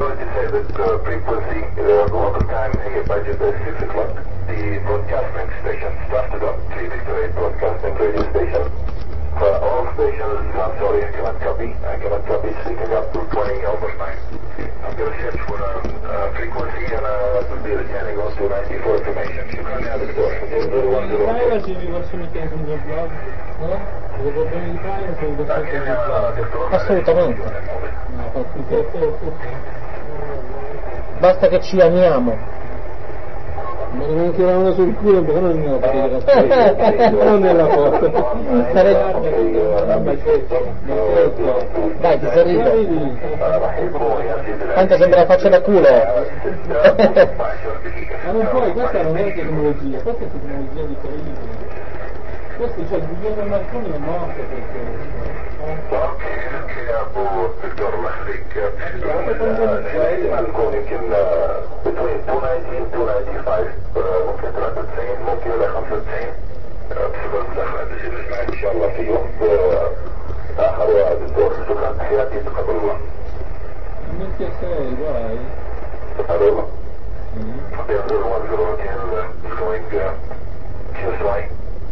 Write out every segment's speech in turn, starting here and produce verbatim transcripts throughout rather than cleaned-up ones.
Assolutamente. Basta che ci amiamo. Ma non tiravano sul culo perché non ne ho capito. Non nella foto. Dai, ti sorrido. Tanto sembra la faccia da culo. Ma non puoi, questa non è tecnologia, questa è tecnologia di crisi. Questo, cioè, il Guglielmo Marconi è morto perché... اوكي ابو دكتور الله يخليك نكون يمكن بين مئتين وتسعين ممكن ثلاثة وتسعين ممكن الى خمسة وتسعين بسبب مداخلة نسمع ان شاء الله في وقت اخر يا دكتور شكرا تحياتي تقبل الله من sei, guai. الو ينزل وانزل كان going just right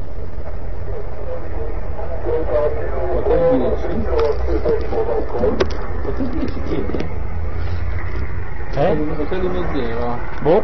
Eh? Hotel di Mezzero. Boh.